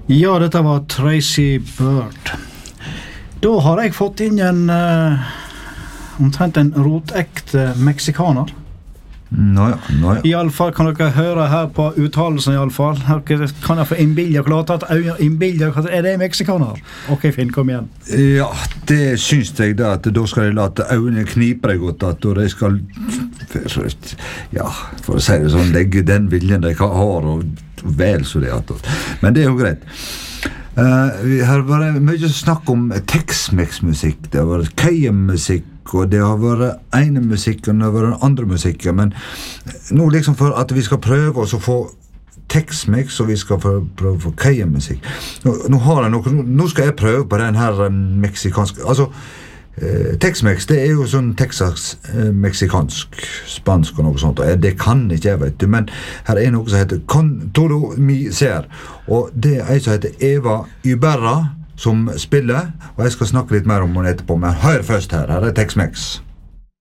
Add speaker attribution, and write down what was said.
Speaker 1: Ja, dette var Tracy Bird. Da har jeg fått inn omtrent en rotekte meksikaner.
Speaker 2: Nå ja.
Speaker 1: I alle fall kan dere høre her på uttalelsen i alle fall. Her kan jeg få innbilde, klart at innbilde, det meksikaner? Ok, Finn, kom igjen.
Speaker 2: Ja, det syns jeg da, at da skal jeg late øynene knipe deg godt, at de skal, ja, for å si det sånn, legge den viljen de har, og vel så det at. Men det jo greit. Vi har vært mye snakk om Tex-Mex-musikk, det har vært Cajun-musikk, og det har vært ene musikken, og det har vært andre musikken, men nå liksom for at vi skal prøve oss å få Tex-Mex, og vi skal prøve å få Cajun-musikk. Nå skal jeg prøve på den her meksikanske, altså Tex-Mex, det jo sånn Texas-meksikansk, spansk og noe sånt, og det kan ikke jeg, vet du, men her noe som heter Con Todo Mi Ser, og det som heter Eva Ibarra som spiller, og jeg skal snakke litt mer om henne etterpå, men hør først her Tex-Mex.